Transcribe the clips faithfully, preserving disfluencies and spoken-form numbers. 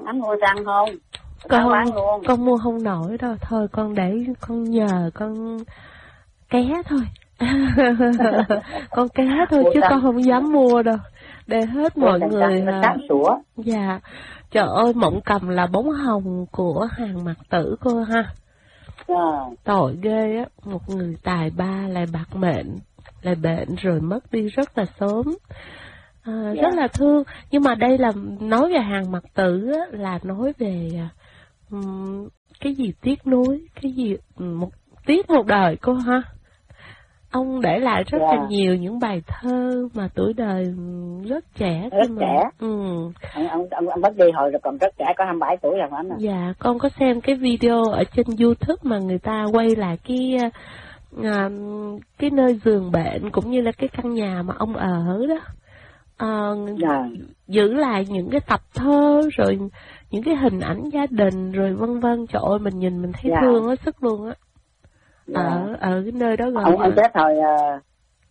Ánh mua răng không? Con không, con mua không nổi đâu, thôi con để con nhờ con ké thôi. Con ké thôi chứ con không dám mua đâu, để hết mọi người là sủa. Dạ, trời ơi, Mộng Cầm là bóng hồng của hàng Mặc Tử cô ha. À. Tội ghê á, một người tài ba lại bạc mệnh, lại bệnh rồi mất đi rất là sớm. À, yeah. Rất là thương, nhưng mà đây là nói về hàng Mặc Tử á, là nói về um, cái gì tiếc nuối, cái gì một tiếc một đời cô ha. Ông để lại rất yeah. là nhiều những bài thơ mà tuổi đời rất trẻ. Rất mà. trẻ. Ừ. Ông, ông, ông, ông mất đi hồi rồi còn rất trẻ, có hai mươi bảy tuổi rồi anh. Dạ, con có xem cái video ở trên YouTube mà người ta quay lại cái à, cái nơi giường bệnh cũng như là cái căn nhà mà ông ở đó. À, yeah. Giữ lại những cái tập thơ rồi những cái hình ảnh gia đình rồi vân vân. Trời ơi, mình nhìn mình thấy yeah. thương hết sức luôn á. Yeah. Ở ở cái nơi đó gần. Ông, ông chết hồi uh,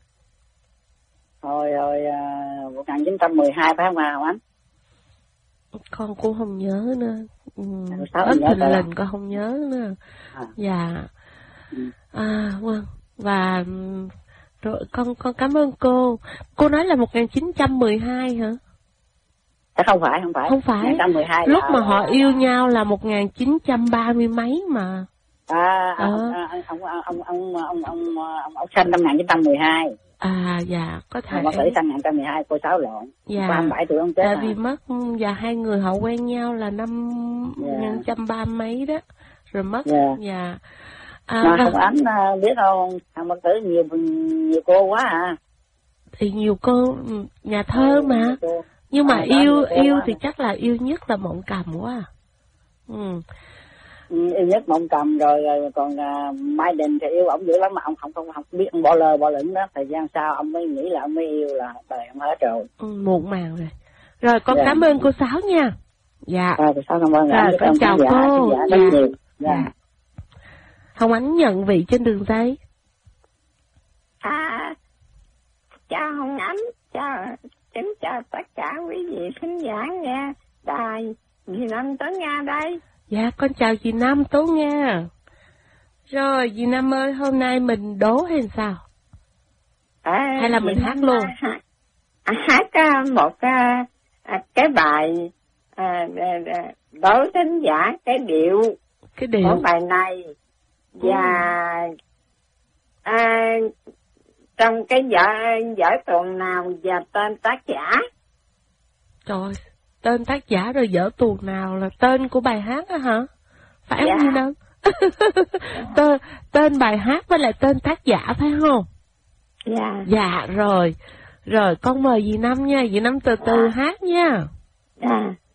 hồi hồi uh, một nghìn chín trăm mười hai phải không nào anh? Con cũng không nhớ nữa. Ừ. Ít thình lình con không nhớ nữa. À. Dạ. Ừ. À vâng. Và rồi con con cảm ơn cô. Cô nói là một nghìn chín trăm mười hai hả? À, không phải, không phải. Không phải. một nghìn chín trăm mười hai lúc là, mà họ là, yêu là... nhau là một nghìn chín trăm ba mươi mấy mà. À, à. Ông, ông, ông, ông, ông, ông, ông, ông, ông sinh năm một nghìn chín trăm mười hai. À dạ, có thể. Bác sĩ sinh một nghìn chín trăm mười hai, cô Sáu lộn. Dạ. hai mươi bảy tuổi ông chết. Tại à. vì mất, và hai người họ quen nhau là năm một nghìn chín trăm ba mấy đó. Rồi mất. Dạ. Dạ. À, mà không Ánh biết không, thằng Bác Tử nhiều nhiều cô quá à. Thì nhiều cô, nhà thơ ừ, mà. Nhưng mà à, yêu yêu thì à. Chắc là yêu nhất là Mộng Cầm quá à. Ừ. Yêu nhất Mộng Cầm rồi, rồi còn uh, Mai Đình thì yêu ổng dữ lắm mà ông không không không biết ông bỏ lơ bỏ lửng đó, thời gian sau ông mới nghĩ là ông mới yêu là đời ông hết rồi. Ừ, muộn màng rồi. Rồi con yeah. cảm ơn cô Sáu nha. Dạ. À, cô Sáu cảm ơn. Rồi con chào giả, cô. Giả dạ. Dạ. Dạ. Hồng Ánh nhận vị trên đường dây. À, chào Hồng Ánh, chào kính chào tất cả quý vị khán giả nghe đài Dì Năm Tố Nga đây. Dạ, con chào dì Năm Tố Nga. Rồi, dì Năm ơi, hôm nay mình đố hay sao? À, hay là mình hát luôn? Hát, à, hát một à, cái bài à, đố thính giả cái điệu, cái điệu của bài này. Và à, trong cái vở, vở tuồng nào và tên tác giả? Trời, tên tác giả rồi vở tuồng nào là tên của bài hát đó hả? Phải không Nhi Năm? tên, tên bài hát với lại tên tác giả phải không? Dạ. Dạ rồi. Rồi con mời dì Năm nha, dì Năm từ từ dạ. hát nha. Dạ.